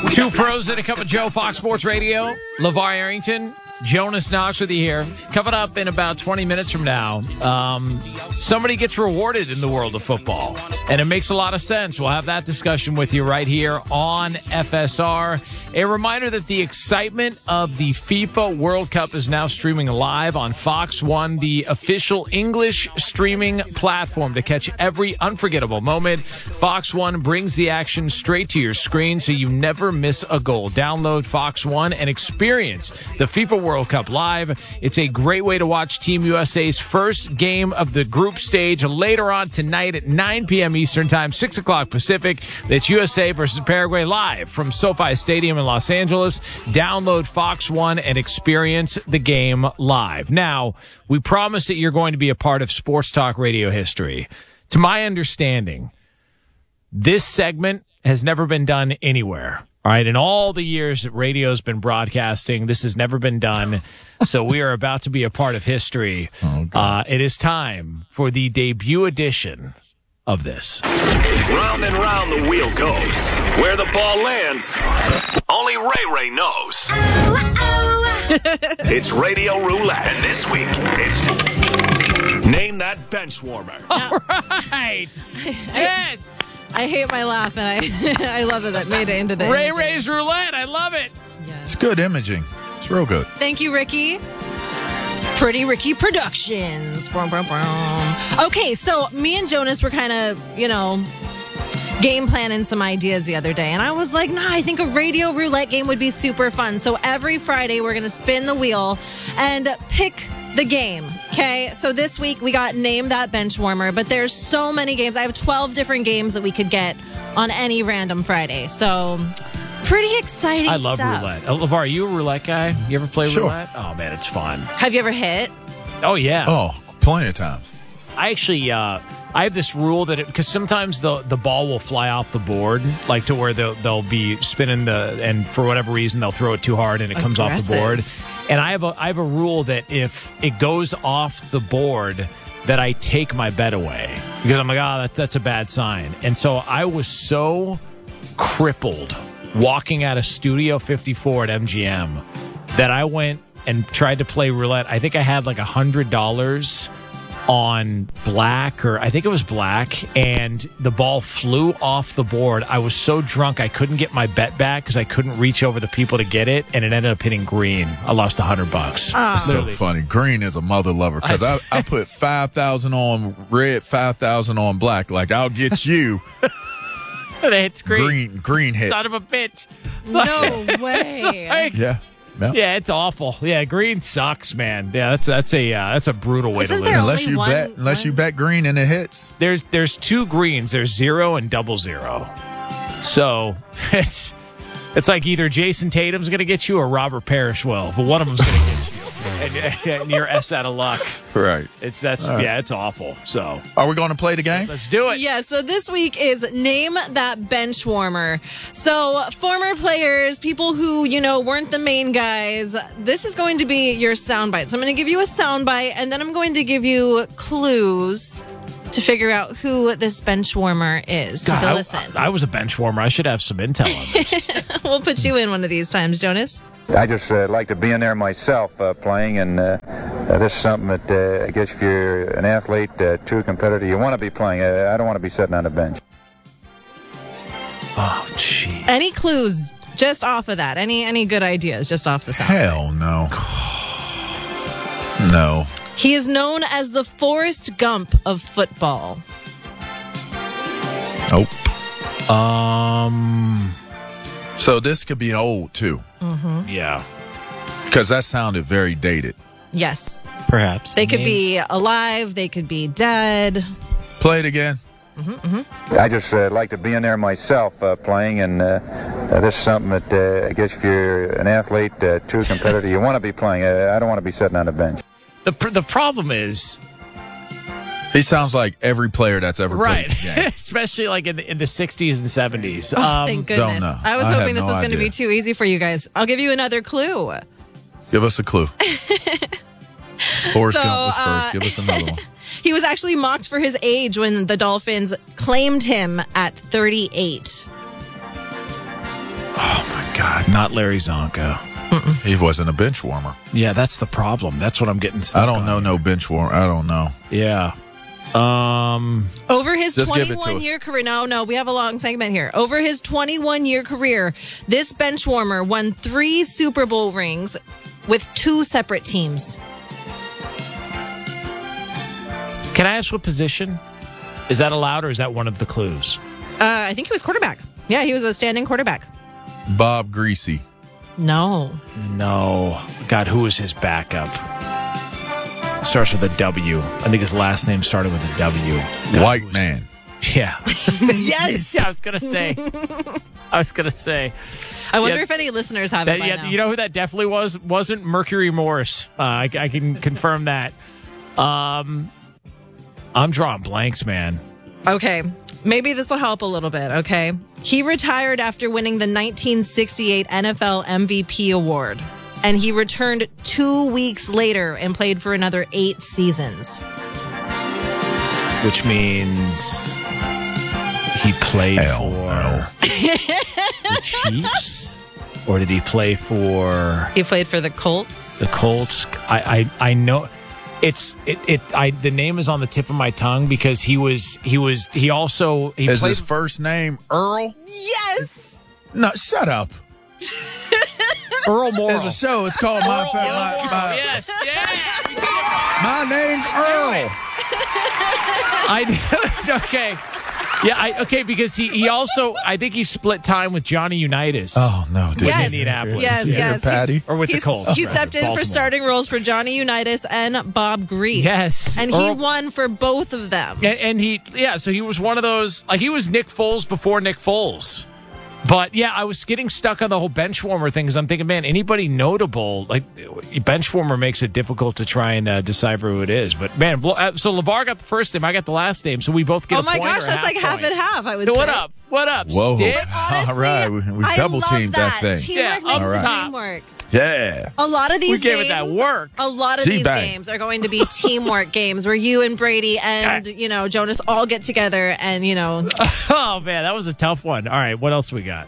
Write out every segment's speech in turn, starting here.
Two pros and a cup of Joe, Fox Sports Radio. LeVar Arrington, Jonas Knox with you here. Coming up in about 20 minutes from now, somebody gets rewarded in the world of football, and it makes a lot of sense. We'll have that discussion with you right here on FSR. A reminder that the excitement of the FIFA World Cup is now streaming live on Fox One, the official English streaming platform to catch every unforgettable moment. Fox One brings the action straight to your screen so you never miss a goal. Download Fox One and experience the FIFA World Cup live. It's a great way to watch Team USA's first game of the group stage later on tonight at 9 p.m. Eastern Time, 6 o'clock Pacific. That's USA versus Paraguay live from SoFi Stadium in Los Angeles. Download Fox One and experience the game live. Now, we promise that you're going to be a part of Sports Talk Radio history. To my understanding, this segment has never been done anywhere. All right, in all the years that radio's been broadcasting, this has never been done. So we are about to be a part of history. It is time for the debut edition of this. Round and round the wheel goes. Where the ball lands, only Ray knows. It's Radio Roulette, and this week it's Name That Bench Warmer. All right. Yes. I hate my laugh, and I love that made it into the Ray's Roulette. I love it. Yes. It's good imaging. It's real good. Thank you, Ricky. Pretty Ricky Productions. Brum, brum, brum. Okay, so me and Jonas were kind of, game planning some ideas the other day. And I was like, I think a radio roulette game would be super fun. So every Friday, we're going to spin the wheel and pick the game. Okay, so this week we got Name That Bench Warmer, but there's so many games. I have 12 different games that we could get on any random Friday. So pretty exciting stuff. I love roulette. LeVar, are you a roulette guy? You ever play Sure. roulette? Oh, man, it's fun. Have you ever hit? Oh, yeah. Oh, plenty of times. I actually, I have this rule that because sometimes the ball will fly off the board, like to where they'll be spinning and for whatever reason they'll throw it too hard and it comes off the board. And I have a rule that if it goes off the board, that I take my bet away because I'm like, that's a bad sign. And so I was so crippled walking out of Studio 54 at MGM that I went and tried to play roulette. I think I had like $100 on black, or I think it was black, and the ball flew off the board. I was so drunk I couldn't get my bet back because I couldn't reach over the people to get it, and it ended up hitting green. I lost $100. It's so funny. Green is a mother lover because I put 5,000 on red, 5,000 on black. Like, I'll get you. It's green. Green hit. Son of a bitch. No way. Yeah. Yep. Yeah, it's awful. Yeah, green sucks, man. Yeah, that's a brutal way Isn't to there live. Unless you bet green and it hits. There's two greens. There's 0 and 00. So it's like either Jason Tatum's going to get you or Robert Parrish will, but one of them's going to get you, and you're S out of luck. Right. It's awful. So are we going to play the game? Let's do it. Yeah, so this week is Name That Bench Warmer. So former players, people who, weren't the main guys, this is going to be your soundbite. So I'm going to give you a soundbite, and then I'm going to give you clues to figure out who this bench warmer is. God, Take a listen. I was a bench warmer. I should have some intel on this. We'll put you in one of these times, Jonas. I just like to be in there myself playing, and this is something that I guess if you're an athlete, true competitor, you want to be playing. I don't want to be sitting on the bench. Oh, gee. Any clues just off of that? Any good ideas just off the sound? Hell no. No. He is known as the Forrest Gump of football. Nope. So this could be old, too. Mm-hmm. Yeah. Because that sounded very dated. Yes. Perhaps. They could be alive. They could be dead. Play it again. I just like to be in there myself playing, and this is something that I guess if you're an athlete, true competitor, you want to be playing. I don't want to be sitting on the bench. The problem is, he sounds like every player that's ever played the game. Especially like in the 60s and 70s. Oh, thank goodness. Don't know. I was I hoping have this no was going to idea. be too easy for you guys. I'll give you another clue. Give us a clue. Forrest So, Gump was first. Give us another one. He was actually mocked for his age when the Dolphins claimed him at 38. Oh my God, not Larry Zonka. He wasn't a bench warmer. Yeah, that's the problem. That's what I'm getting stuck I don't know on. no bench warmer. I don't know. Yeah. Over his Just give it to 21-year career, no, we have a long segment here. Over his 21-year career, this bench warmer won 3 Super Bowl rings with 2 separate teams. Can I ask what position? Is that allowed or is that one of the clues? I think he was quarterback. Yeah, he was a standing quarterback. Bob Greasy. No. No. God, who was his backup? Starts with a W. I think his last name started with a W. God, White man. Yeah. Yes. Yeah, I was going to say. I wonder Yeah. if any listeners have it by now. You know who that definitely was? Wasn't Mercury Morris. I can confirm that. I'm drawing blanks, man. Okay, maybe this will help a little bit, okay? He retired after winning the 1968 NFL MVP award, and he returned 2 weeks later and played for another 8 seasons. Which means he played for the Chiefs? Or did he play for He played for the Colts. the Colts? I know the name is on the tip of my tongue because he Is played his first name Earl? Yes! No, shut up. Earl Morrall. There's a show. It's called Morrall, yes, My name's Earl. Okay. Yeah, okay, because he also, I think he split time with Johnny Unitas. Oh no, dude. Yes. Indianapolis. Yes, Yeah. yes. Patty. Or with the Colts. He rather, stepped in for Baltimore. starting roles for Johnny Unitas and Bob Grease. Yes. And he Earl- won for both of them. And so he was one of those, like he was Nick Foles before Nick Foles. But yeah, I was getting stuck on the whole bench warmer thing because I'm thinking, man, anybody notable, like bench warmer makes it difficult to try and decipher who it is. But man, so LeVar got the first name, I got the last name, so we both get Oh a my point gosh, or that's like half point. and half, I would So say. what up? What up, Whoa. Stick? Honestly, All right, we I double love teamed that thing. Teamwork Yeah, makes all the right. dream work. Yeah. A lot of these We gave it games, that work. A lot of these G-bang. games are going to be teamwork games where you and Brady and Jonas all get together and Oh man, that was a tough one. All right, what else we got?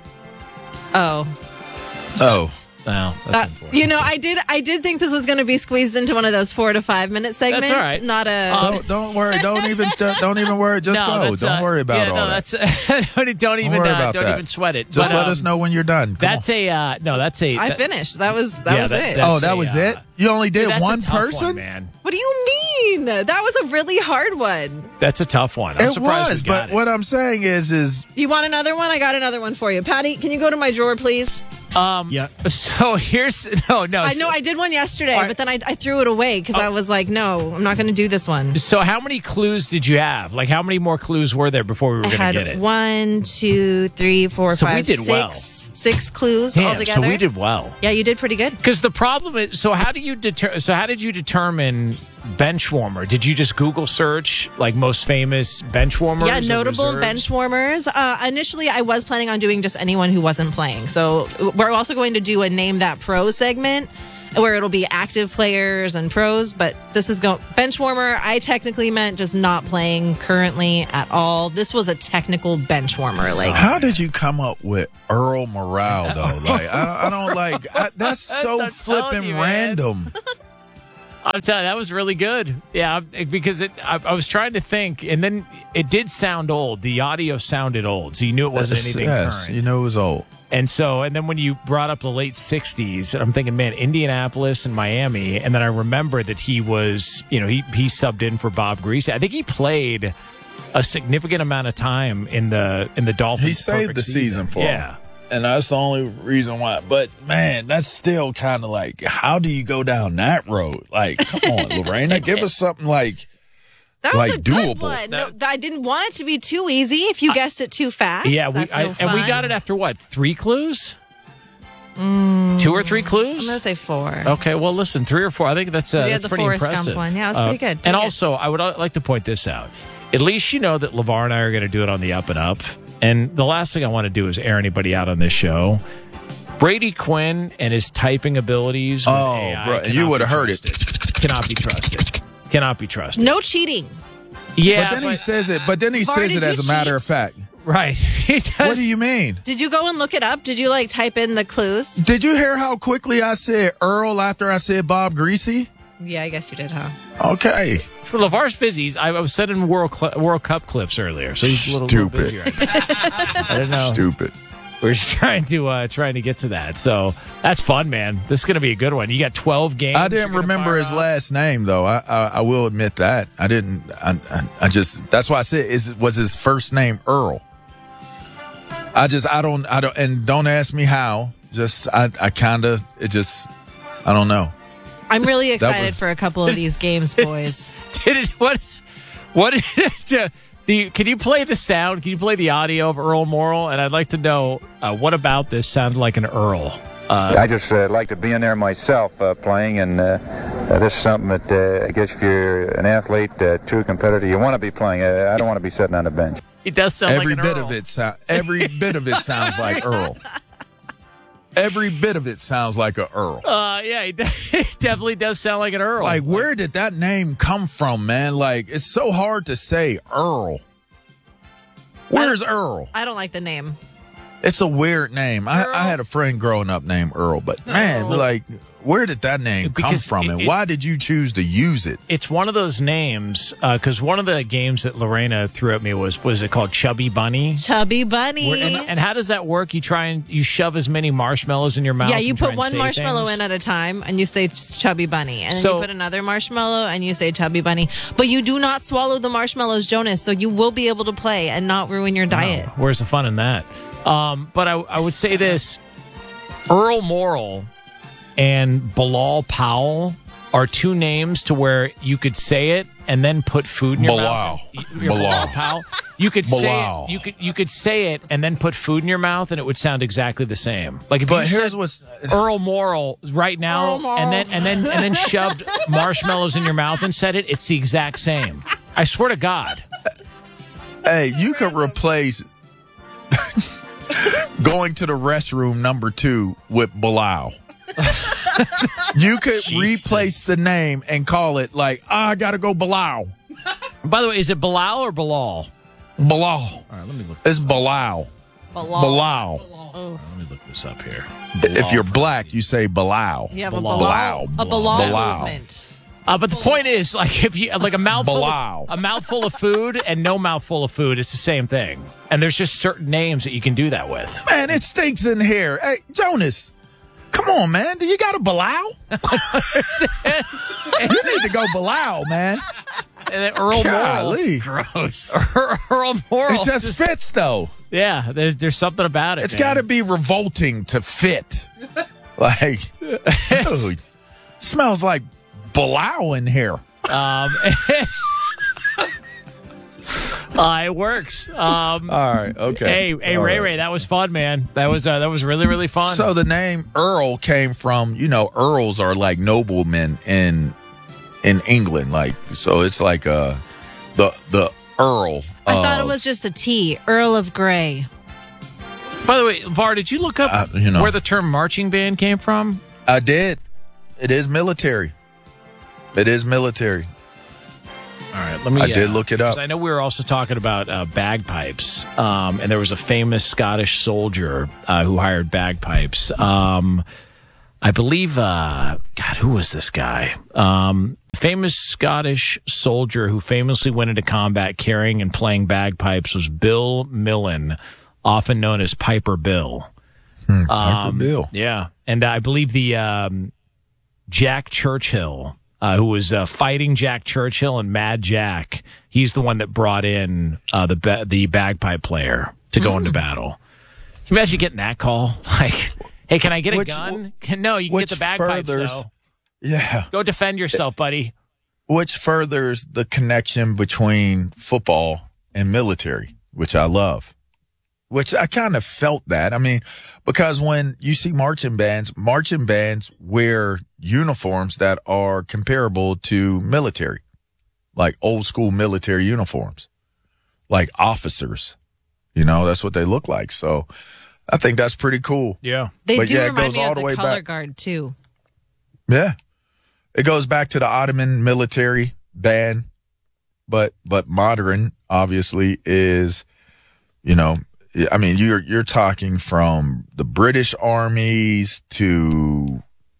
oh. Oh. Well, that's unfortunate. I did think this was going to be squeezed into one of those 4 to 5 minute segments. all right. Not a. Don't worry. Don't even worry. Just No, go. that's, Don't worry about all no, that. that's don't even worry about don't that. even sweat it. Just But, let us know when you're done. Come That's a no. That's a. I that- finished. That was Yeah, it. that- on. Oh, that's that a, was it? You only did that's a one tough person? one, man. What do you mean? That was a really hard one. That's a tough one. I'm It surprised was, we got but it. what I'm saying is You want another one? I got another one for you. Patty, can you go to my drawer, please? Yeah. So here's no. I know I did one yesterday, All right. but then I threw it away because I was like, no, I'm not going to do this one. So how many clues did you have? Like how many more clues were there before we were I going to get had it? 1, 2, 3, 4, So we 5, did 6. well. 6 clues Damn, altogether. so we did well. Yeah, you did pretty good. Because the problem is, so how did you determine bench warmer? Did you just Google search like most famous bench warmers? Yeah, or notable reserves? bench warmers. Initially, I was planning on doing just anyone who wasn't playing. So we're also going to do a Name That Pro segment where it'll be active players and pros. But this is bench warmer. I technically meant just not playing currently at all. This was a technical bench warmer. Like, how did you come up with Earl Morale though? Like I don't like that's so I'm telling flipping you, man. random. I'm telling you, that was really good. Yeah, because I was trying to think, and then it did sound old. The audio sounded old, so you knew it wasn't anything Yes, current. you know it was old. And then when you brought up the late 60s, I'm thinking, man, Indianapolis and Miami. And then I remember that he was, he subbed in for Bob Greasy. I think he played a significant amount of time in the Dolphins. He saved perfect the season for him. Yeah. And that's the only reason why. But man, that's still kind of like, how do you go down that road? Like, come on, Lorena, give us something like that was like a good doable. one. No, I didn't want it to be too easy. If you guessed it too fast, Yeah, that's no and we fun. got it after what? 3 clues? 2 or 3 clues? I'm gonna say 4. Okay, well, listen, 3 or 4. I think that's had the pretty Forrest Gump impressive. one. Yeah, it was pretty good. And Pretty good. also, I would like to point this out. At least you know that LeVar and I are going to do it on the up and up. And the last thing I want to do is air anybody out on this show. Brady Quinn and his typing abilities. With Oh, AI bro, cannot you be would have heard it. trusted. Cannot be trusted. Cannot be trusted. No cheating. Yeah, But then he says it. But then he Var, says did it as you a matter cheat? of fact. Right. He does. What do you mean? Did you go and look it up? Did you like type in the clues? Did you hear how quickly I said Earl after I said Bob Greasy? Yeah, I guess you did, huh? Okay. For LeVar's busy. I was sending World Cup clips earlier, so he's a little busy right now. I don't know. Stupid. We're just trying to get to that. So that's fun, man. This is going to be a good one. You got 12 games. I didn't remember his last name, though. I will admit that. I didn't. I just, that's why I said, was his first name Earl? I don't, and don't ask me how. Just, I don't know. I'm really excited for a couple of these games, boys. Can you play the sound? Can you play the audio of Earl Morrall? And I'd like to know what about this sounded like an Earl. I just like to be in there myself playing, and this is something that I guess if you're an athlete, true competitor, you want to be playing. I don't want to be sitting on the bench. It does sound every like an bit Earl. of it. Every bit of it sounds like Earl. Every bit of it sounds like a Earl. Yeah, it definitely does sound like an Earl. Like, where did that name come from, man? Like, it's so hard to say Earl. Where's Earl? I don't like the name. It's a weird name. I had a friend growing up named Earl, but man, like, where did that name come from, and why did you choose to use it? It's one of those names because one of the games that Lorena threw at me was it called Chubby Bunny? Chubby Bunny. And how does that work? You shove as many marshmallows in your mouth. Yeah, you and try put and one say marshmallow things? in at a time, and you say Chubby Bunny. And then So- you put another marshmallow, and you say Chubby Bunny. But you do not swallow the marshmallows, Jonas, so you will be able to play and not ruin your diet. Where's the fun in that? But I would say this: Earl Morrall and Bilal Powell are two names to where you could say it and then put food in your Bilal. mouth. Bilal. Powell. You could Bilal. say it. You could say it and then put food in your mouth, and it would sound exactly the same. Like if But you here's said what's Earl Morrall right now, Earl Morrall. and then shoved marshmallows in your mouth and said it. It's the exact same. I swear to God. Hey, you could replace going to the restroom number 2 with Bilal. You could Jesus. replace the name and call it like, I gotta go Bilal. By the way, is it Bilal or Bilal? Bilal. All right, let me look. It's Bilal. Bilal. Let me look this up here. If you're black, you say Bilal. You have a Bilal. Bilal, a Bilal Bilal. movement. But the point is, like, if you like a mouthful Bilal. of food and no mouthful of food, it's the same thing. And there's just certain names that you can do that with. Man, it stinks in here. Hey, Jonas, come on, man. Do you got a Bilal? You need to go Bilal, man. And then Earl Morrall, Golly. gross. Earl Morrall, It just fits, though. yeah. There's something about it. It's got to be revolting to fit. Like, dude, smells like Bilal in here. It works. All right, okay. Hey, All Ray right. Ray, that was fun, man. That was really, really fun. So the name Earl came from, Earls are like noblemen in England, like, so it's like the Earl. I thought it was just a T, Earl of Grey. By the way, Var, did you look up where the term marching band came from? I did. It is military. It is military. All right, let me. I did look it up. 'cause I know we were also talking about bagpipes, and there was a famous Scottish soldier who hired bagpipes. I believe, God, who was this guy? Famous Scottish soldier who famously went into combat carrying and playing bagpipes was Bill Millen, often known as Piper Bill. Piper Bill. Yeah, and I believe the Jack Churchill, who was fighting Jack Churchill and Mad Jack, he's the one that brought in the bagpipe player to go into battle. Can you imagine getting that call? Like, hey, can I get a gun? No, you can get the bagpipes, though. Yeah. Go defend yourself, buddy. Which furthers the connection between football and military, which I love. Which I kind of felt that. I mean, because when you see marching bands wear uniforms that are comparable to military, like old school military uniforms, like officers. That's what they look like. So I think that's pretty cool. Yeah. They But do yeah, it remind goes me all of the the way color back. guard, too. Yeah. It goes back to the Ottoman military band, but modern obviously is You know, I mean, you're talking from the British armies to,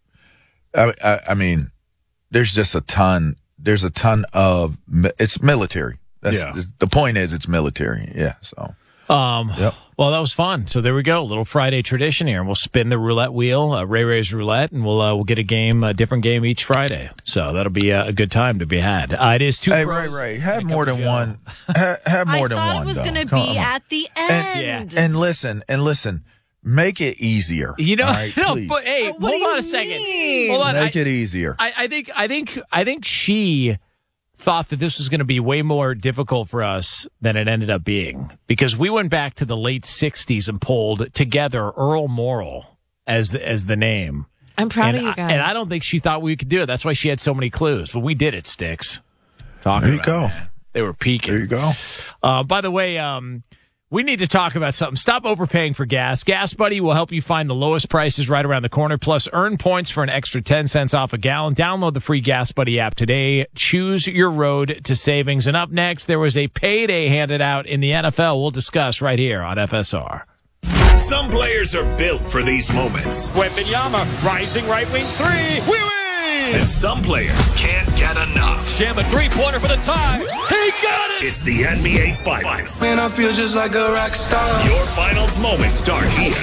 I mean, there's just a ton. There's a ton of, it's military. The point is it's military. Yeah. So. Well, that was fun. So there we go. A little Friday tradition here. And we'll spin the roulette wheel, Ray Ray's roulette, and we'll get a different game each Friday. So that'll be a good time to be had. It is two. Hey, Ray, have more than one. Have more than one. I thought it was going to be at the end. And listen. Make it easier. You know, right, no, but hey, hold on a second. Hold on. Make it easier. I think she thought that this was going to be way more difficult for us than it ended up being, because we went back to the late 60s and pulled together Earl Morrall as the name. I'm proud of you guys. And I don't think she thought we could do it. That's why she had so many clues. But we did it, Sticks. There you go. They were peaking. There you go. By the way, we need to talk about something. Stop overpaying for gas. Gas Buddy will help you find the lowest prices right around the corner. Plus, earn points for an extra 10 cents off a gallon. Download the free Gas Buddy app today. Choose your road to savings. And up next, there was a payday handed out in the NFL. We'll discuss right here on FSR. Some players are built for these moments. Wembanyama, rising right wing three. We win! And some players can't get enough. Jam a three-pointer for the tie. He got it! It's the NBA Finals. Man, I feel just like a rock star. Your finals moments start here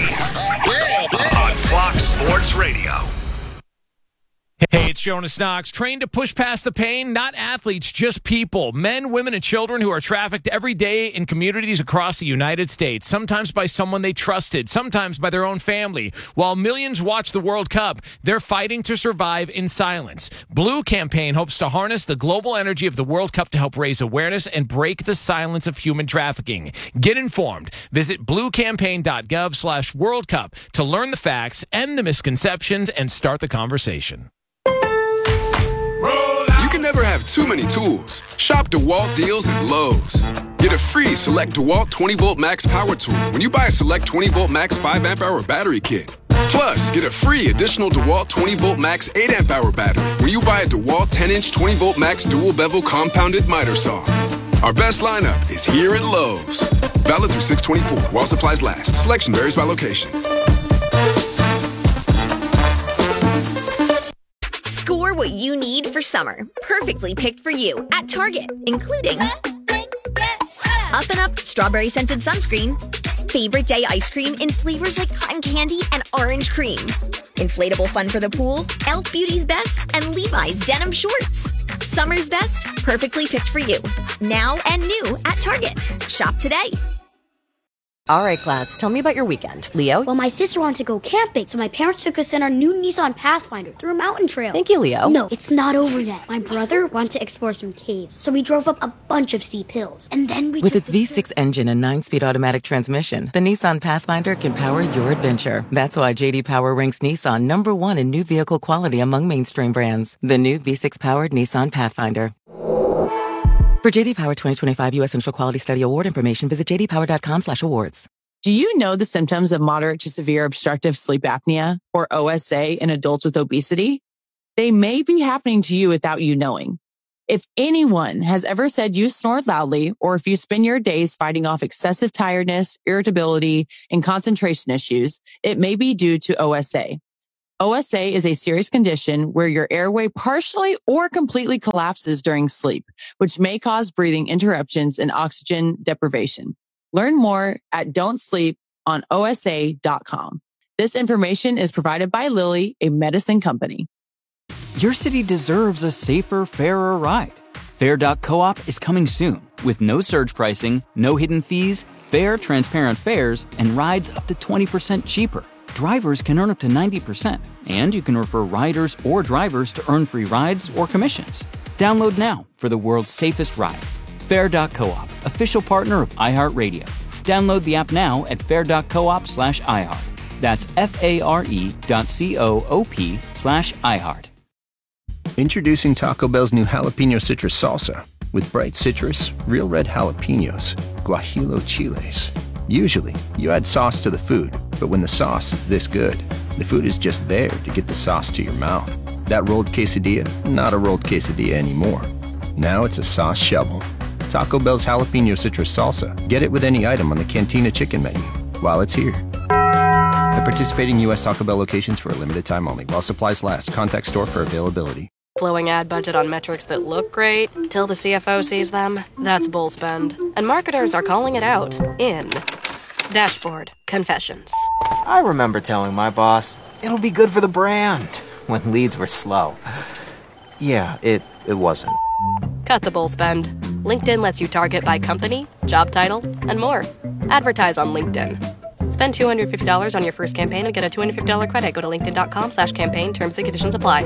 on Fox Sports Radio. Hey, it's Jonas Knox. Trained to push past the pain, not athletes, just people. Men, women, and children who are trafficked every day in communities across the United States, sometimes by someone they trusted, sometimes by their own family. While millions watch the World Cup, they're fighting to survive in silence. Blue Campaign hopes to harness the global energy of the World Cup to help raise awareness and break the silence of human trafficking. Get informed. Visit bluecampaign.gov/World Cup to learn the facts, end the misconceptions, and start the conversation. You can never have too many tools. Shop DeWalt deals at Lowe's. Get a free Select DeWalt 20-volt max power tool when you buy a Select 20-volt max 5-amp-hour battery kit. Plus, get a free additional DeWalt 20-volt max 8-amp-hour battery when you buy a DeWalt 10-inch 20-volt max dual-bevel compounded miter saw. Our best lineup is here at Lowe's. Valid through 6/24 while supplies last. Selection varies by location. Score what you need for summer. Perfectly picked for you at Target, including Up and Up strawberry scented sunscreen, favorite day ice cream in flavors like cotton candy and orange cream, inflatable fun for the pool, Elf Beauty's Best, and Levi's denim shorts. Summer's best, perfectly picked for you. Now and new at Target. Shop today. All right, class, tell me about your weekend. Leo? Well, my sister wanted to go camping, so my parents took us in our new Nissan Pathfinder through a mountain trail. Thank you, Leo. No, it's not over yet. My brother wanted to explore some caves, so we drove up a bunch of steep hills. And then we With its V6 engine and 9-speed automatic transmission, the Nissan Pathfinder can power your adventure. That's why J.D. Power ranks Nissan #1 in new vehicle quality among mainstream brands. The new V6-powered Nissan Pathfinder. For J.D. Power 2025 U.S. Central Quality Study Award information, visit jdpower.com/awards. Do you know the symptoms of moderate to severe obstructive sleep apnea, or OSA, in adults with obesity? They may be happening to you without you knowing. If anyone has ever said you snore loudly, or if you spend your days fighting off excessive tiredness, irritability, and concentration issues, it may be due to OSA. OSA is a serious condition where your airway partially or completely collapses during sleep, which may cause breathing interruptions and oxygen deprivation. Learn more at don'tsleeponosa.com. This information is provided by Lilly, a medicine company. Your city deserves a safer, fairer ride. Fair.coop is coming soon with no surge pricing, no hidden fees, fair, transparent fares, and rides up to 20% cheaper. Drivers can earn up to 90%, and you can refer riders or drivers to earn free rides or commissions. Download now for the world's safest ride. Fair.coop, official partner of iHeartRadio. Download the app now at fair.coop/iHeart. That's FARE.coop/iHeart. Introducing Taco Bell's new jalapeno citrus salsa with bright citrus, real red jalapenos, guajillo chiles. Usually, you add sauce to the food, but when the sauce is this good, the food is just there to get the sauce to your mouth. That rolled quesadilla, not a rolled quesadilla anymore. Now it's a sauce shovel. Taco Bell's jalapeno citrus salsa. Get it with any item on the Cantina chicken menu while it's here. At participating U.S. Taco Bell locations for a limited time only. While supplies last. Contact store for availability. Blowing ad budget on metrics that look great till the CFO sees them? That's bull spend. And marketers are calling it out in Dashboard Confessions. I remember telling my boss, it'll be good for the brand, when leads were slow. Yeah, it wasn't. Cut the bull spend. LinkedIn lets you target by company, job title, and more. Advertise on LinkedIn. Spend $250 on your first campaign and get a $250 credit. Go to linkedin.com/campaign. Terms and conditions apply.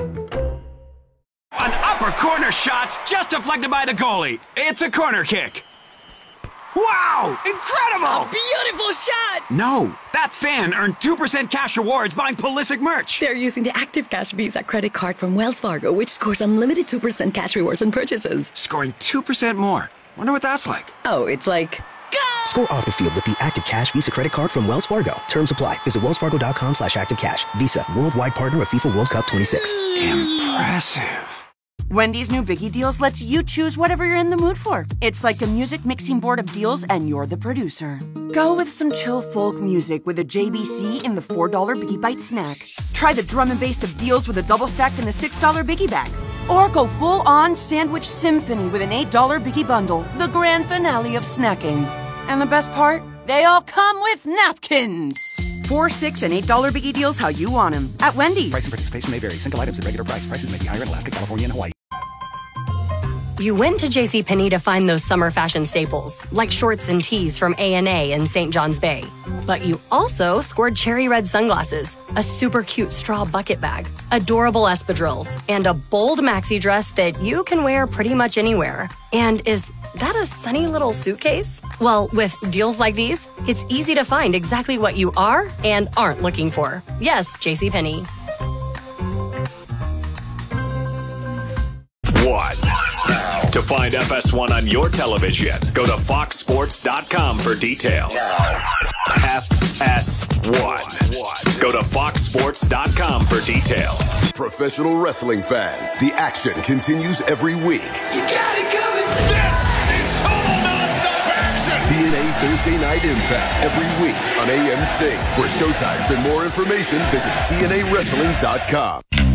An upper corner shot's just deflected by the goalie. It's a corner kick. Wow! Incredible! Beautiful shot! No, that fan earned 2% cash rewards buying Pulisic merch. They're using the Active Cash Visa credit card from Wells Fargo, which scores unlimited 2% cash rewards on purchases. Scoring 2% more. Wonder what that's like. Oh, it's like... Go! Score off the field with the Active Cash Visa credit card from Wells Fargo. Terms apply. Visit wellsfargo.com/activecash. Visa, worldwide partner of FIFA World Cup 26. Impressive. Wendy's new Biggie Deals lets you choose whatever you're in the mood for. It's like a music mixing board of deals, and you're the producer. Go with some chill folk music with a JBC in the $4 Biggie Bite snack. Try the drum and bass of deals with a double stack in the $6 Biggie Bag. Or go full-on sandwich symphony with an $8 Biggie Bundle, the grand finale of snacking. And the best part? They all come with napkins. $4, $6, and $8 Biggie Deals how you want them at Wendy's. Price and participation may vary. Single items at regular price. Prices may be higher in Alaska, California, and Hawaii. You went to JCPenney to find those summer fashion staples, like shorts and tees from A&A in St. John's Bay. But you also scored cherry red sunglasses, a super cute straw bucket bag, adorable espadrilles, and a bold maxi dress that you can wear pretty much anywhere. And is that a sunny little suitcase? Well, with deals like these, it's easy to find exactly what you are and aren't looking for. Yes, JCPenney. To find FS1 on your television, go to foxsports.com for details. FS1. Go to foxsports.com for details. Professional wrestling fans, the action continues every week. You got it coming. This is total non-stop action. TNA Thursday Night Impact every week on AMC. For showtimes and more information, visit TNAWrestling.com.